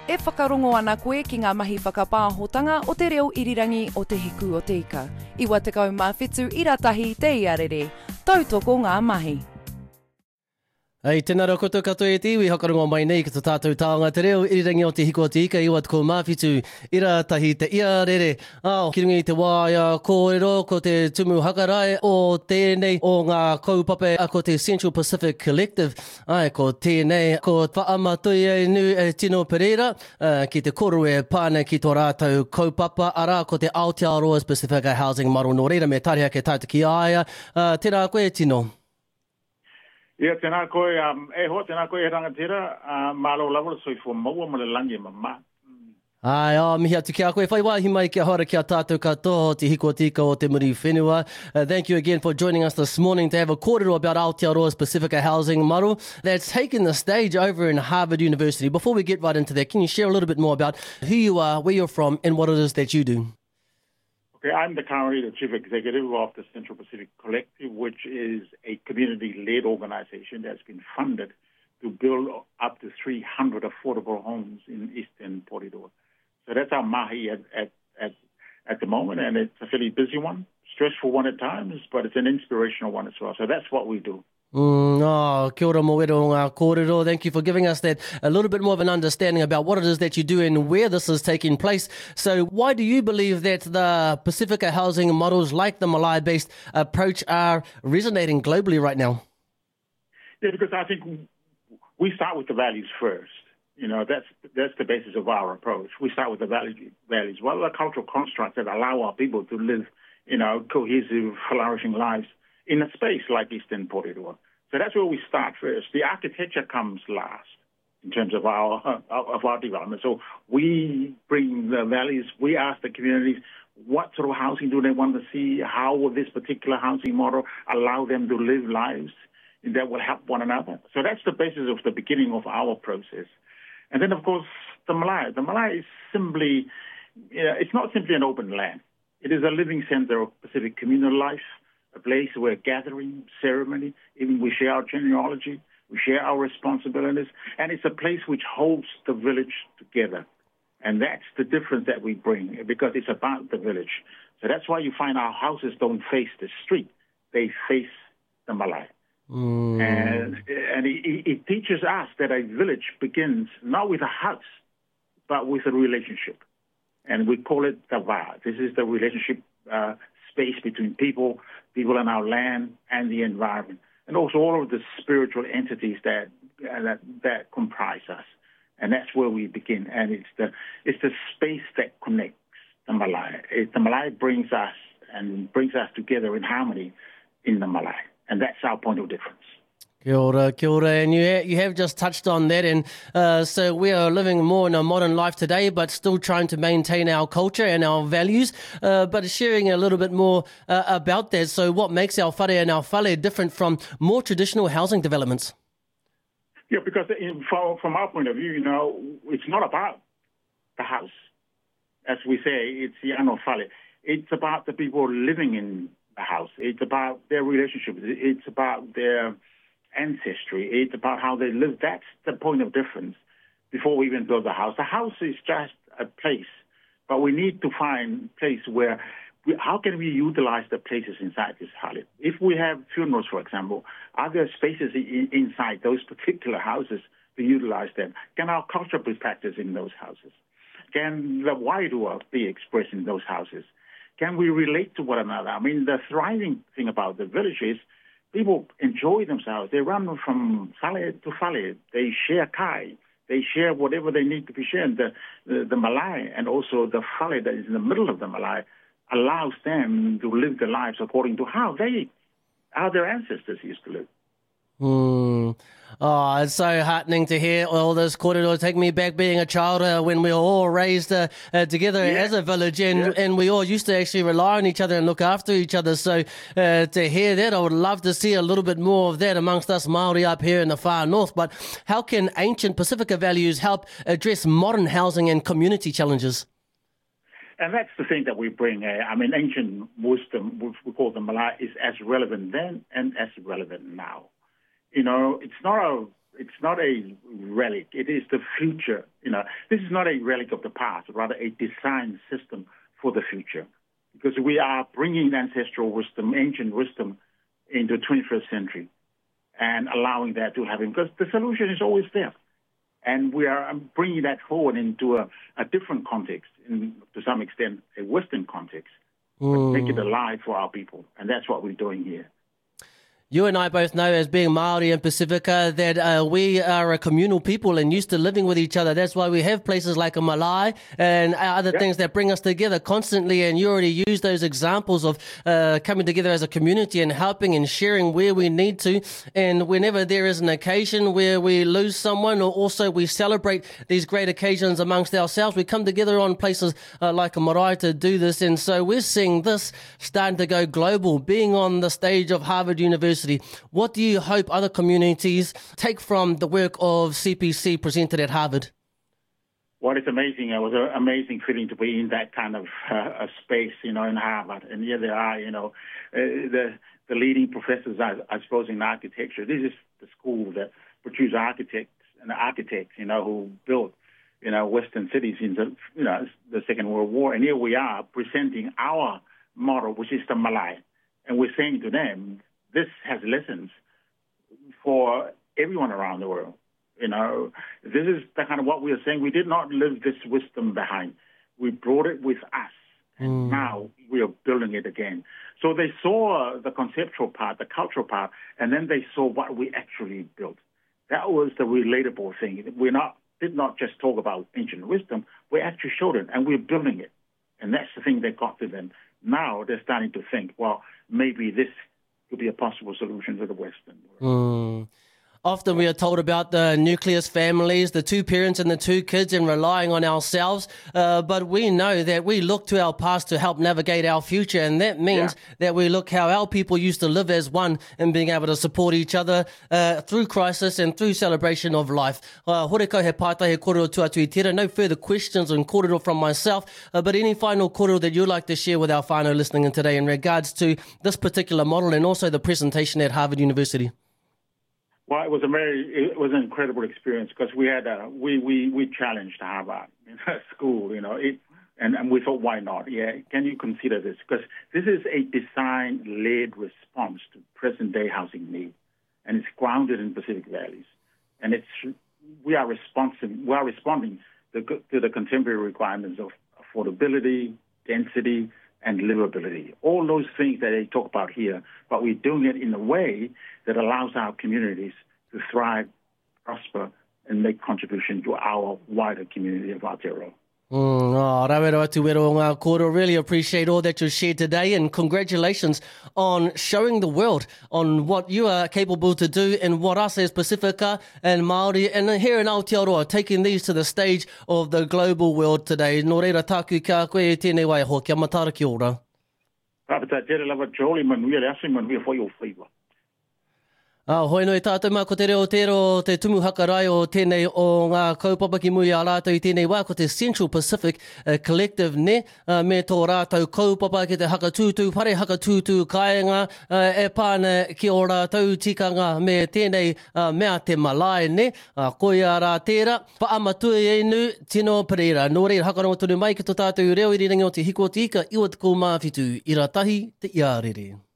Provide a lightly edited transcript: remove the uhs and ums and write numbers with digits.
E whakarongo ana koe ki ngā mahi whakapāhotanga o te reo irirangi o te hiku o te ika. Iwa te kau mā whetū iratahi te iarere. Tautoko ngā mahi. Hei, tēnā rau koutou katoa e te iwi, hakarongo mai nei ki tō tātou tāonga te reo, irirangi o te hiko o te ika, iwa te ko mawhitu, ira tahi te ia rere. Ki rungi te wāia kōrero, ko te tumu hakarai o tēnei o ngā kaupapa, ko te Central Pacific Collective, ko tēnei, ko whaamatui e nu e Tino Pereira, ki te koro e pāne ki tō rātou kaupapa, ara ko te Aotearoa Pacific Housing Model nō reira, me tariha ke tātou ki aia. Tēnā koe, Tino. Ia, tēnā koe, tēnā koe e rangatira, mālo lawa soifua maua ma le langi mama. Mihi atu ki a koe. Whai wāhi mai kia hora kia tātou katoa te hiko tika o te muri whenua. Thank you again for joining us this morning to have a kōrero about Aotearoa's Pacifica Housing Model that's taken the stage over in Harvard University. Before we get right into that, can you share a little bit more about who you are, where you're from, and what it is that you do? Okay, I'm currently the Chief Executive of the Central Pacific Collective, which is a community-led organization that's been funded to build up to 300 affordable homes in Eastern Porirua. So that's our mahi at the moment, and it's a fairly busy one, stressful one at times, but it's an inspirational one as well. So that's what we do. Kia ora mo wero ngā kōrero. Thank you for giving us that a little bit more of an understanding about what it is that you do and where this is taking place. So why do you believe that the Pacifica housing models like the Malai-based approach are resonating globally right now? Yeah, because I think we start with the values first. You know, that's the basis of our approach. We start with the values. What are the cultural constructs that allow our people to live, cohesive, flourishing lives in a space like Eastern Porirua? So that's where we start first. The architecture comes last in terms of our development. So we bring the values. We ask the communities, what sort of housing do they want to see? How will this particular housing model allow them to live lives that will help one another? So that's the basis of the beginning of our process. And then, of course, the Malai. The Malai is simply, it's not simply an open land. It is a living center of Pacific communal life, a place where gathering, ceremony, even we share our genealogy, we share our responsibilities, and it's a place which holds the village together. And that's the difference that we bring, because it's about the village. So that's why you find our houses don't face the street, they face the Malai. And it teaches us that a village begins not with a house, but with a relationship. And we call it the Va. This is the relationship space between people in our land and the environment, and also all of the spiritual entities that comprise us. And that's where we begin. And it's the space that connects the Malai. The Malai brings us together in harmony in the Malai. And that's our point of difference. Kia ora. And you have just touched on that. And so we are living more in a modern life today, but still trying to maintain our culture and our values, but sharing a little bit more about that. So what makes our whare and our whale different from more traditional housing developments? Yeah, because from our point of view, it's not about the house. As we say, it's the ano whale. It's about the people living in the house. It's about their relationships. It's about their ancestry. It's about how they live. That's the point of difference before we even build the house. The house is just a place, but we need to find a place where, how can we utilize the places inside this hale? If we have funerals, for example, are there spaces inside those particular houses to utilize them? Can our culture be practiced in those houses? Can the wairua be expressed in those houses? Can we relate to one another? I mean, the thriving thing about the village is people enjoy themselves. They run from whale to whale. They share kai. They share whatever they need to be shared. The Malai and also the whale that is in the middle of the Malai allows them to live their lives according to how their ancestors used to live. It's so heartening to hear all this kōrero. Take me back being a child when we were all raised together as a village, and we all used to actually rely on each other and look after each other. So to hear that, I would love to see a little bit more of that amongst us Māori up here in the far north. But how can ancient Pacifica values help address modern housing and community challenges? And that's the thing that we bring. Ancient wisdom, which we call the Malai, is as relevant then and as relevant now. It's not It's not a relic. It is the future. This is not a relic of the past, rather a design system for the future. Because we are bringing ancestral wisdom, ancient wisdom, into the 21st century and allowing that to happen. Because the solution is always there. And we are bringing that forward into a different context, to some extent, a Western context, but make it alive for our people. And that's what we're doing here. You and I both know, as being Māori and Pacifica, that we are a communal people and used to living with each other. That's why we have places like a Malai and other things that bring us together constantly. And you already used those examples of coming together as a community and helping and sharing where we need to. And whenever there is an occasion where we lose someone, or also we celebrate these great occasions amongst ourselves, we come together on places like a marae to do this. And so we're seeing this starting to go global, being on the stage of Harvard University. What do you hope other communities take from the work of CPC presented at Harvard? Well, it's amazing. It was an amazing feeling to be in that kind of a space, in Harvard. And here they are, the leading professors, I suppose, in architecture. This is the school that produced architects, who built, Western cities in the Second World War. And here we are presenting our model, which is the Malay. And we're saying to them, this has lessons for everyone around the world. This is the kind of what we are saying. We did not leave this wisdom behind. We brought it with us, and now we are building it again. So they saw the conceptual part, the cultural part, and then they saw what we actually built. That was the relatable thing. We did not just talk about ancient wisdom. We actually showed it, and we're building it. And that's the thing that got to them. Now they're starting to think, well, maybe this could be a possible solution to the Western world. Often we are told about the nucleus families, the two parents and the two kids, and relying on ourselves. But we know that we look to our past to help navigate our future, and that means that we look how our people used to live as one and being able to support each other through crisis and through celebration of life. Horeko he pātai he kōrero tuatu I tira. No further questions on kōrero from myself, but any final kōrero that you'd like to share with our whānau listening in today in regards to this particular model and also the presentation at Harvard University? Well, it was an incredible experience because we had we challenged Harvard school, and we thought, why not? Can you consider this? Because this is a design-led response to present-day housing need, and it's grounded in Pacific Valleys, and we are responding to the contemporary requirements of affordability, density, and livability. All those things that they talk about here, but we're doing it in a way that allows our communities to thrive, prosper, and make contribution to our wider community of Aotearoa. Rawero atu wero ngā kōrero. Really appreciate all that you shared today, and congratulations on showing the world on what you are capable to do and what us as Pacifica and Māori and here in Aotearoa taking these to the stage of the global world today. Nō reira tāku ka koe e tēnei waiho. Kia matara ki ora. Rapata tere lava joli manuia le asu manuia foi o whaiwa. Hoi noi tātou mā ko te reo tero te tumu hakarai o tēnei o ngā kaupapa ki mui a rātou I tēnei wā ko te Central Pacific Collective me tō rātou kaupapa ki te hakatūtū, whare hakatūtū kāinga e pāna ki o rātou tikanga me tēnei mea te malai koe a rā tērā. Whaamatui enu tino Pereira. Nō reira hakarongo tonu mai ki tō tātou reo irirangi o te hiko o te ika iwa te kou mawhitu I rā tahi te iārere.